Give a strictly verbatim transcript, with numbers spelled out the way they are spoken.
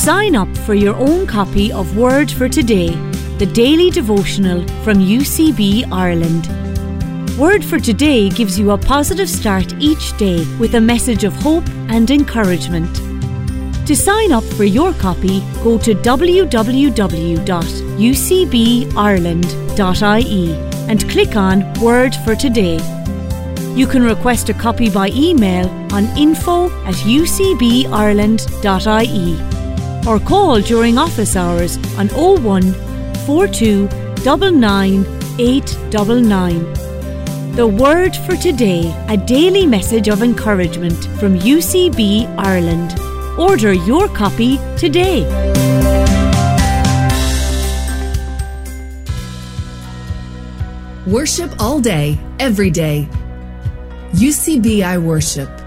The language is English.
Sign up for your own copy of Word for Today, the daily devotional from U C B Ireland. Word for Today gives you a positive start each day with a message of hope and encouragement. To sign up for your copy, go to w w w dot u c b ireland dot i e and click on Word for Today. You can request a copy by email on info at u c b ireland dot i e or call during office hours on oh one, four two, nine nine, eight nine nine. The Word for Today, a daily message of encouragement from U C B Ireland. Order your copy today. Worship all day, every day. U C B I Worship.